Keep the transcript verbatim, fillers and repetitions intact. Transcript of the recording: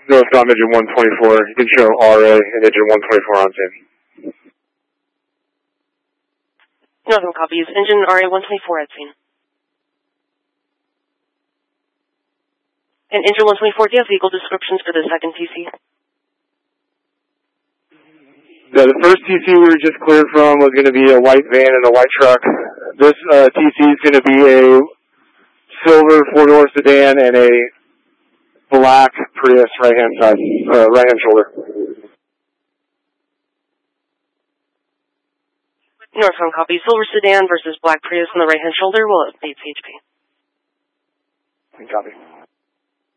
Northbound engine one twenty-four. You can show R A and engine one twenty-four on scene. Northbound copies. Engine R A one twenty-four at scene. And engine one twenty-four, do you have vehicle descriptions for the second T C? Yeah, the first T C we were just cleared from was going to be a white van and a white truck. This uh, T C is going to be a silver four-door sedan and a black Prius right-hand side, uh, right-hand shoulder. Northbound copy. Silver sedan versus black Prius on the right-hand shoulder will update C H P. Copy.